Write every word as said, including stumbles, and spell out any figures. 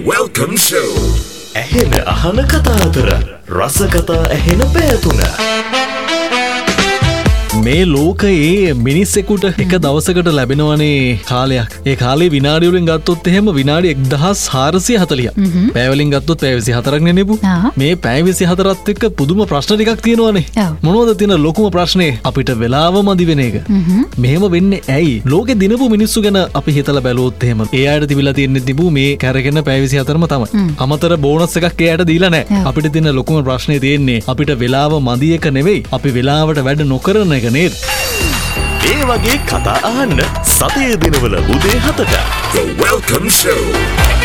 Welcome show. ඇහෙන අහන කතා අතර රස කතා ඇහෙන පැතුන. මේ ලෝකයේ මිනිස්සෙකුට එක දවසකට ලැබෙනවනේ කාලයක්. ඒ කාලේ විනාඩි වලින් ගත්තොත් එහෙම විනාඩි එක්දහස් හාරසිය හතලිහක්. පැය වලින් ගත්තොත් පැය විසිහතරක් නේ නෙබු. මේ පැය විසිහතරත් එක්ක පුදුම ප්‍රශ්න ටිකක් තියෙනවනේ. මොනවද තියෙන ලොකුම ප්‍රශ්නේ? අපිට වෙලාව මදි වෙන එක. මෙහෙම වෙන්නේ ඇයි? ලෝකේ දිනපු මිනිස්සු ගැන අපි හිතලා බැලුවොත් එහෙම ඒ අයට තිබිලා තියෙන්නේ තිබු මේ කැරගෙන පැය විසිහතරම තමයි. අමතර බෝනස් එකක් ඒ අයට දීලා නැහැ. අපිට තියෙන ලොකුම ප්‍රශ්නේ තියෙන්නේ අපිට වෙලාව මදි එක නෙවෙයි. අපි වෙලාවට වැඩ නොකරන එක නේද? ඒ වගේ කතා අහන්න සතියේ දිනවල උදේ හතට The Welcome Show.